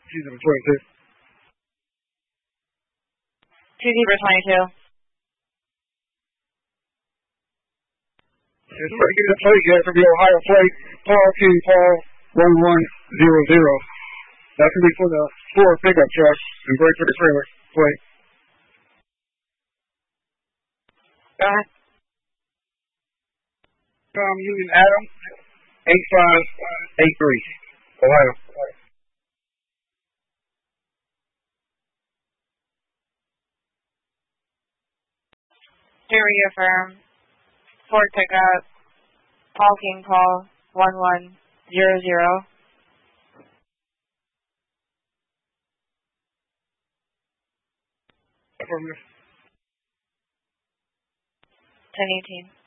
Zebra 22. 2 Zebra 22. Just ready to get that plate yet from the Ohio plate. Paul to Paul 1100. That's going to be for the Ford pickup truck and break for the trailer plate. Go ahead. Union Adam 8583. Ohio. To reaffirm, Ford pickup, Paul King Paul 1100. Affirmative. 1018.